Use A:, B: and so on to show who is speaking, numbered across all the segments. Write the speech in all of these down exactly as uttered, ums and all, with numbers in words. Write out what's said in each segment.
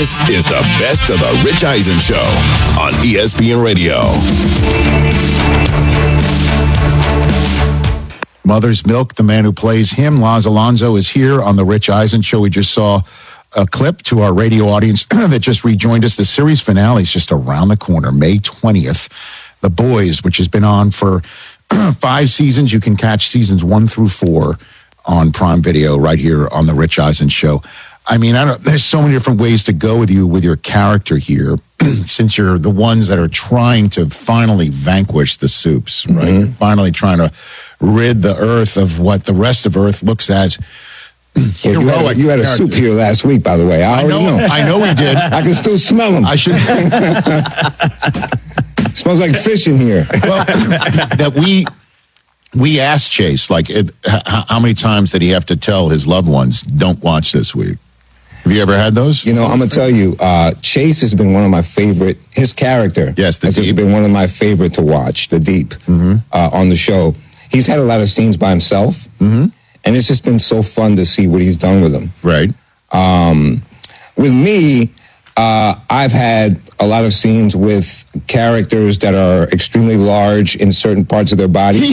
A: This is the best of the Rich Eisen Show on E S P N Radio.
B: Mother's Milk, the man who plays him, Laz Alonso, is here on the Rich Eisen Show. We just saw a clip to our radio audience that just rejoined us. The series finale is just around the corner, May twentieth. The Boys, which has been on for five seasons. You can catch seasons one through four on Prime Video right here on the Rich Eisen Show. I mean, I don't, there's so many different ways to go with you with your character here, since you're the ones that are trying to finally vanquish the Supes, right?
C: Mm-hmm.
B: You're finally trying to rid the Earth of what the rest of Earth looks as
C: Well, you, had a, you had a soup here last week, by the way. I,
B: I
C: already
B: know,
C: know.
B: I know we did.
C: I can still smell them.
B: I should.
C: Smells like fish in here.
B: Well, that we we asked Chase, like, it, how, how many times did he have to tell his loved ones, don't watch this week? Have you ever had those?
C: You know, I'm going to tell you, uh, Chase has been one of my favorite, his character
B: yes, the
C: has
B: Deep.
C: been one of my favorite to watch, the Deep, mm-hmm. uh, on the show. He's had a lot of scenes by himself, mm-hmm. and it's just been so fun to see what he's done with them.
B: Right.
C: Um, with me, uh, I've had a lot of scenes with characters that are extremely large in certain parts of their body.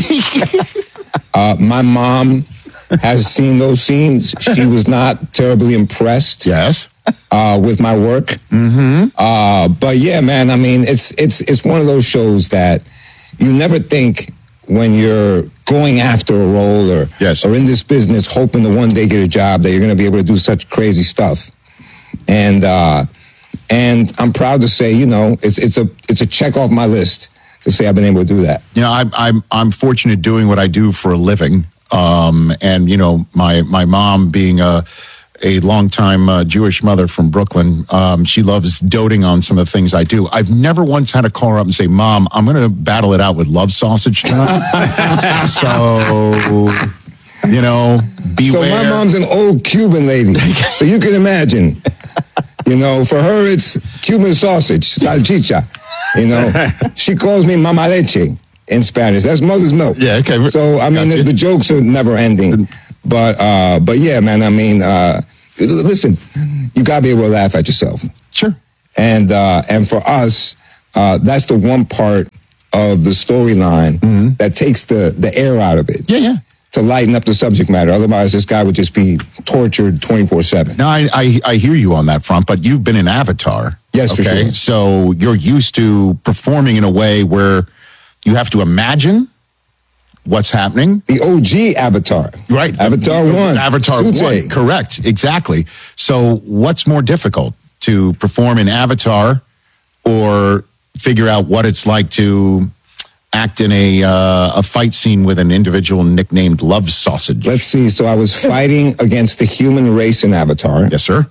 C: uh, my mom has seen those scenes. She was not terribly impressed.
B: Yes.
C: Uh, with my work.
B: Mm-hmm.
C: Uh, but yeah, man, I mean, it's it's it's one of those shows that you never think when you're going after a role or
B: yes.
C: or in this business, hoping to one day get a job, that you're going to be able to do such crazy stuff. And uh, and I'm proud to say, you know, it's it's a it's a check off my list to say I've been able to do that.
B: You know, I'm I'm I'm fortunate doing what I do for a living. Um, and you know, my my mom being a a longtime uh, Jewish mother from Brooklyn, um, she loves doting on some of the things I do. I've never once had to call her up and say, "Mom, I'm going to battle it out with love sausage tonight." So, you know, beware.
C: So my mom's an old Cuban lady, so you can imagine. You know, for her it's Cuban sausage, salchicha. You know, she calls me mama leche in Spanish. That's mother's milk.
B: Yeah, okay.
C: So I mean, the, the jokes are never ending. But uh, but yeah, man. I mean, uh, listen, you gotta be able to laugh at yourself.
B: Sure.
C: And uh, and for us, uh, that's the one part of the storyline mm-hmm. that takes the the air out of it.
B: Yeah, yeah.
C: To lighten up the subject matter. Otherwise, this guy would just be tortured twenty-four seven.
B: No, I, I I hear you on that front. But you've been in Avatar.
C: Yes,
B: okay?
C: for sure.
B: So you're used to performing in a way where you have to imagine what's happening.
C: The O G Avatar.
B: Right.
C: Avatar one.
B: Avatar
C: Sute.
B: one. Correct. Exactly. So what's more difficult, to perform in Avatar or figure out what it's like to act in a uh, a fight scene with an individual nicknamed Love Sausage?
C: Let's see. So I was fighting against the human race in Avatar.
B: Yes, sir.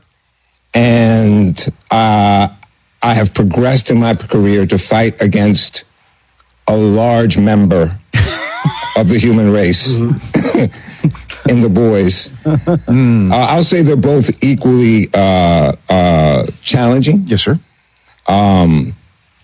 C: And uh, I have progressed in my career to fight against a large member of the human race mm-hmm. in The Boys. Mm. Uh, I'll say they're both equally uh, uh, challenging.
B: Yes, sir.
C: Um,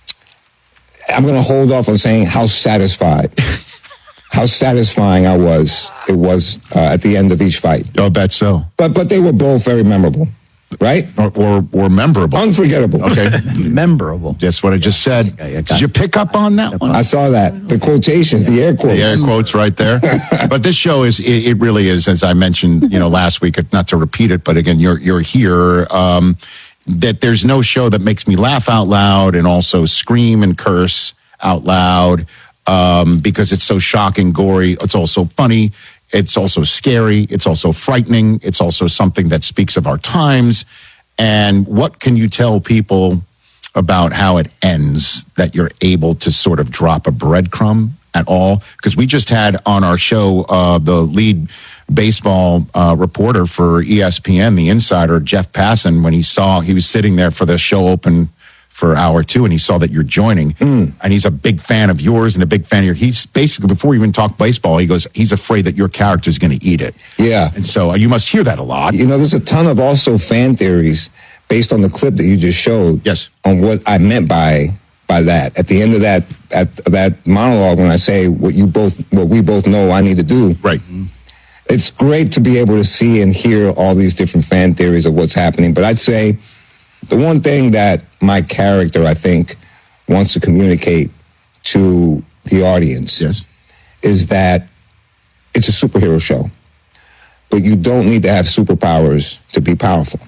C: I'm going to hold off on saying how satisfied, how satisfying I was. It was uh, at the end of each fight.
B: Oh, I bet so.
C: But but they were both very memorable, right?
B: Or or, or memorable.
C: Unforgettable.
B: Okay.
D: Memorable.
B: That's what I just said.
D: Yeah, yeah,
B: Did you pick up on that one?
C: I saw that. The quotations, the air quotes.
B: The air quotes right there. But this show is, it, it really is, as I mentioned, you know, last week, not to repeat it, but again, you're you're here. Um, that there's no show that makes me laugh out loud and also scream and curse out loud um, because it's so shocking, gory. It's also funny. It's also scary. It's also frightening. It's also something that speaks of our times. And what can you tell people about how it ends, that you're able to sort of drop a breadcrumb at all? Because we just had on our show uh, the lead baseball uh, reporter for E S P N, the insider, Jeff Passan, when he saw, he was sitting there for the show open for hour two, and he saw that you're joining, mm. and he's a big fan of yours and a big fan of your, he's basically, before we even talk baseball, he goes, he's afraid that your character's going to eat it.
C: Yeah.
B: And so uh, you must hear that a lot.
C: You know, there's a ton of also fan theories based on the clip that you just showed.
B: Yes.
C: On what I meant by by that. At the end of that at that monologue, when I say what you both, what we both know I need to do.
B: Right.
C: It's great to be able to see and hear all these different fan theories of what's happening. But I'd say the one thing that my character, I think, wants to communicate to the audience
B: Yes.
C: is that it's a superhero show, but you don't need to have superpowers to be powerful.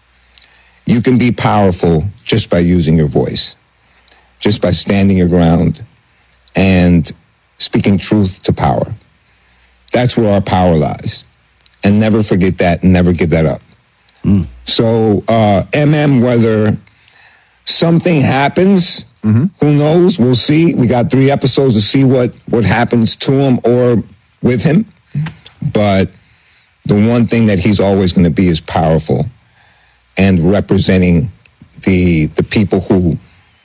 C: You can be powerful just by using your voice, just by standing your ground and speaking truth to power. That's where our power lies. And never forget that and never give that up. Mm. So, uh, M M, whether something happens, mm-hmm. who knows? We'll see. We got three episodes to see what, what happens to him or with him. But the one thing that he's always going to be is powerful and representing the the people who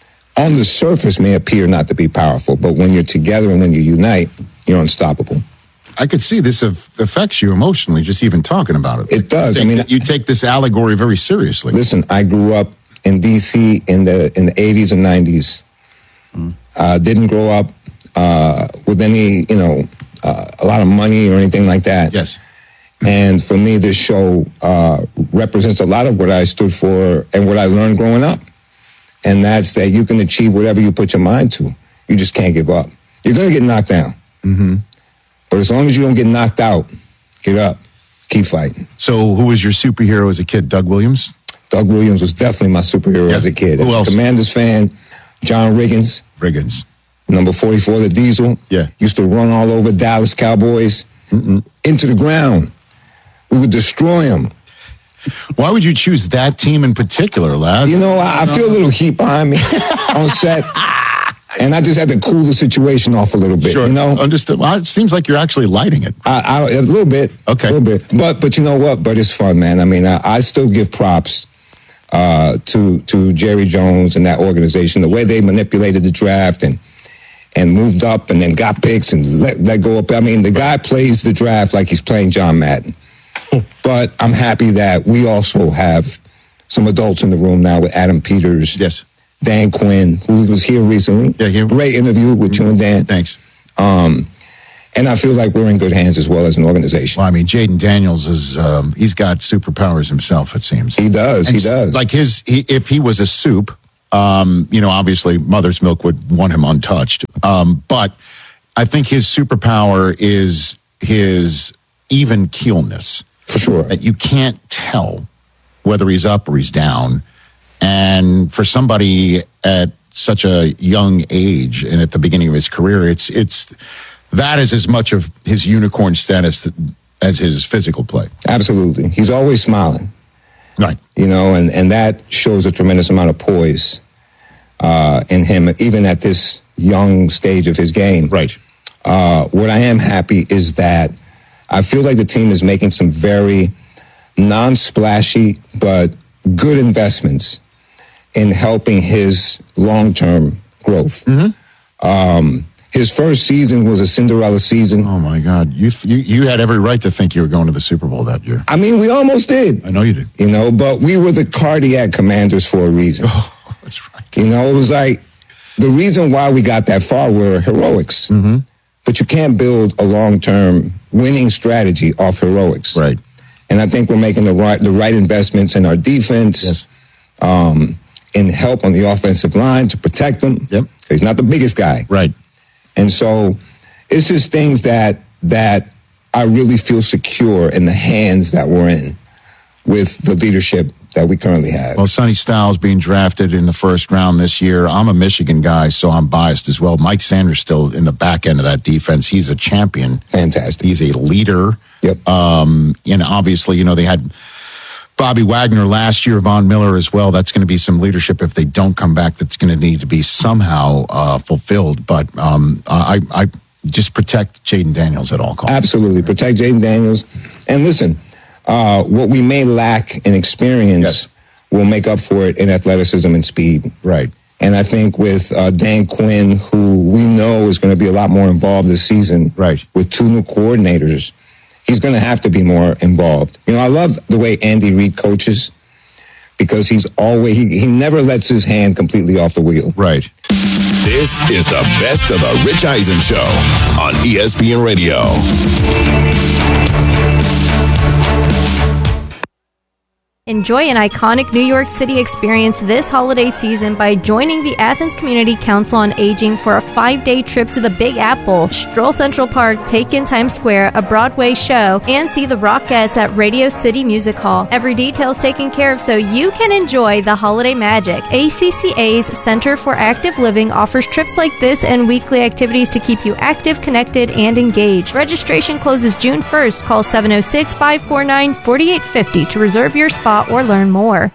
C: on the surface may appear not to be powerful, but when you're together and when you unite, you're unstoppable.
B: I could see this affects you emotionally, just even talking about it.
C: It does.
B: I
C: I mean,
B: you take this allegory very seriously.
C: Listen, I grew up in D C in the in the eighties and nineties. Mm. Uh, didn't grow up uh, with any, you know, uh, a lot of money or anything like that.
B: Yes.
C: And for me, this show uh, represents a lot of what I stood for and what I learned growing up. And that's that you can achieve whatever you put your mind to. You just can't give up. You're going to get knocked down. Mm-hmm. But as long as you don't get knocked out, get up, keep fighting.
B: So who was your superhero as a kid? Doug Williams?
C: Doug Williams was definitely my superhero
B: yeah.
C: as a kid.
B: Who
C: As
B: else?
C: a Commanders fan, John Riggins.
B: Riggins.
C: Number forty-four, the Diesel.
B: Yeah.
C: Used to run all over Dallas Cowboys Mm-mm. into the ground. We would destroy them.
B: Why would you choose that team in particular, lad?
C: You know, I, I feel a little heat behind me on set. And I just had to cool the situation off a little bit,
B: Sure.
C: you know?
B: Understood. Well, it seems like you're actually lighting it.
C: I, I, a little bit.
B: Okay.
C: A little bit. But but you know what? But it's fun, man. I mean, I, I still give props uh, to to Jerry Jones and that organization, the way they manipulated the draft and and moved up and then got picks and let, let go up. I mean, the guy plays the draft like he's playing John Madden. But I'm happy that we also have some adults in the room now with Adam Peters.
B: Yes.
C: Dan Quinn, who was here recently.
B: Yeah, he,
C: Great interview with you and Dan.
B: Thanks.
C: Um, and I feel like we're in good hands as well as an organization.
B: Well, I mean, Jaden Daniels is, um, he's got superpowers himself, it seems.
C: He does,
B: and
C: he does.
B: Like his, he, if he was a soup, um, you know, obviously Mother's Milk would want him untouched. Um, but I think his superpower is his even keelness.
C: For sure.
B: That you can't tell whether he's up or he's down. And for somebody at such a young age and at the beginning of his career, it's it's that is as much of his unicorn status as his physical play.
C: Absolutely. He's always smiling.
B: Right.
C: You know, and, and that shows a tremendous amount of poise uh, in him, even at this young stage of his game.
B: Right.
C: Uh, what I am happy is that I feel like the team is making some very non-splashy but good investments in helping his long-term growth. Mm-hmm. Um, his first season was a Cinderella season.
B: Oh, my God. You, you you had every right to think you were going to the Super Bowl that year.
C: I mean, we almost did.
B: I know you did.
C: You know, but we were the cardiac Commanders for a reason.
B: Oh, that's right.
C: You know, it was like the reason why we got that far were heroics. Mm-hmm. But you can't build a long-term winning strategy off heroics.
B: Right.
C: And I think we're making the right the right investments in our defense,
B: yes.
C: um, in help on the offensive line to protect them.
B: Yep.
C: He's not the biggest guy.
B: Right.
C: And so it's just things that that I really feel secure in the hands that we're in with the leadership that we currently have.
B: Well, Sonny Styles being drafted in the first round this year. I'm a Michigan guy, so I'm biased as well. Mike Sanders still in the back end of that defense. He's a champion.
C: Fantastic.
B: He's a leader.
C: Yep.
B: Um, and obviously, you know, they had Bobby Wagner last year, Von Miller as well. That's going to be some leadership if they don't come back. That's going to need to be somehow uh, fulfilled. But um, I, I just protect Jaden Daniels at all costs.
C: Absolutely. Protect Jaden Daniels. And listen, uh, what we may lack in experience,
B: yes.
C: will make up for it in athleticism and speed.
B: Right.
C: And I think with uh, Dan Quinn, who we know is going to be a lot more involved this season,
B: right.
C: with two new coordinators, he's going to have to be more involved. You know, I love the way Andy Reid coaches because he's always, he, he never lets his hand completely off the wheel.
B: Right.
A: This is the best of the Rich Eisen Show on E S P N Radio.
D: Enjoy an iconic New York City experience this holiday season by joining the Athens Community Council on Aging for a five-day trip to the Big Apple, stroll Central Park, take in Times Square, a Broadway show, and see the Rockettes at Radio City Music Hall. Every detail is taken care of so you can enjoy the holiday magic. A C C A's Center for Active Living offers trips like this and weekly activities to keep you active, connected, and engaged. Registration closes June first. Call seven oh six, five four nine, four eight five oh to reserve your spot or learn more.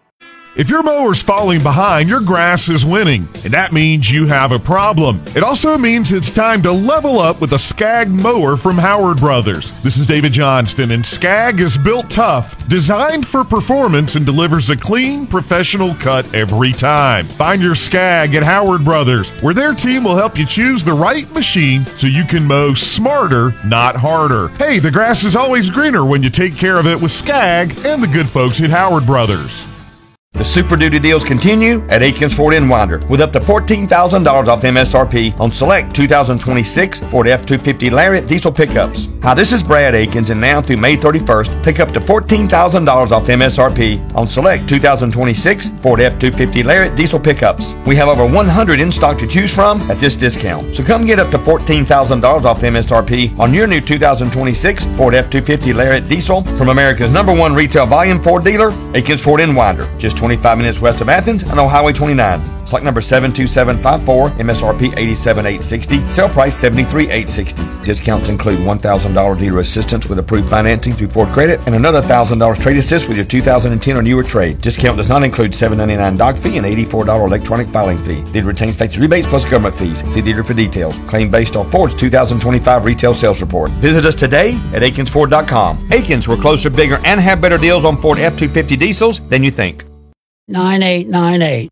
E: If your mower's falling behind, your grass is winning, and that means you have a problem. It also means it's time to level up with a Skag mower from Howard Brothers. This is David Johnston, and Skag is built tough, designed for performance, and delivers a clean, professional cut every time. Find your Skag at Howard Brothers, where their team will help you choose the right machine so you can mow smarter, not harder. Hey, the grass is always greener when you take care of it with Skag and the good folks at Howard Brothers.
F: The Super Duty deals continue at Aikens Ford in Winder with up to fourteen thousand dollars off M S R P on select two thousand twenty-six Ford F two fifty Lariat diesel pickups. Hi, this is Brad Aikens, and now through May thirty-first, take up to fourteen thousand dollars off M S R P on select two thousand twenty-six Ford F two fifty Lariat diesel pickups. We have over one hundred in stock to choose from at this discount. So come get up to fourteen thousand dollars off M S R P on your new two thousand twenty-six Ford F two fifty Lariat diesel from America's number one retail volume Ford dealer, Aikens Ford in Winder. Just twenty-five minutes west of Athens and on Highway twenty-nine. Stock number seven two seven five four, M S R P eighty-seven thousand eight hundred sixty dollars, sale price seventy-three thousand eight hundred sixty dollars. Discounts include one thousand dollars dealer assistance with approved financing through Ford Credit and another one thousand dollars trade assist with your two thousand ten or newer trade. Discount does not include seven dollars and ninety-nine cents doc fee and eighty-four dollars electronic filing fee. Dealer retains factory rebates plus government fees. See dealer for details. Claim based on Ford's two thousand twenty-five retail sales report. Visit us today at Aikens Ford dot com. Aikens, we're closer, bigger, and have better deals on Ford F two fifty diesels than you think.
G: nine eight nine eight.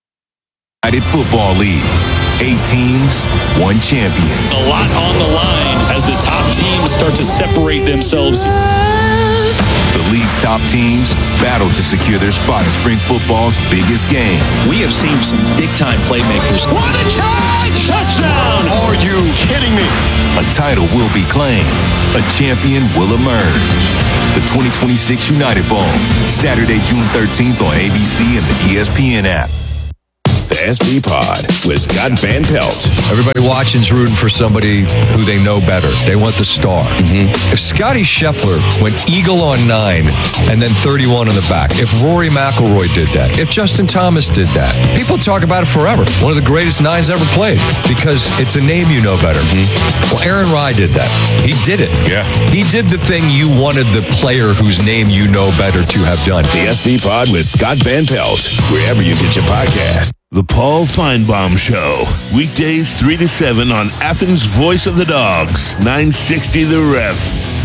A: United Football League. Eight teams, one champion.
H: A lot on the line as the top teams start to separate themselves.
A: The league's top teams battle to secure their spot in spring football's biggest game.
H: We have seen some big-time playmakers. What a catch! Touchdown! Are you kidding me?
A: A title will be claimed. A champion will emerge. The twenty twenty-six United Bowl, Saturday, June thirteenth on A B C and the E S P N app.
I: The S B Pod with Scott Van Pelt.
J: Everybody watching's rooting for somebody who they know better. They want the star. Mm-hmm. If Scotty Scheffler went eagle on nine and then thirty-one on the back, if Rory McIlroy did that, if Justin Thomas did that, people talk about it forever. One of the greatest nines ever played because it's a name you know better. Mm-hmm. Well, Aaron Rye did that. He did it.
I: Yeah.
J: He did the thing you wanted the player whose name you know better to have done.
I: The S B Pod with Scott Van Pelt, wherever you get your podcast.
K: The Paul Feinbaum Show, weekdays three to seven on Athens' Voice of the Dogs, nine sixty The Ref.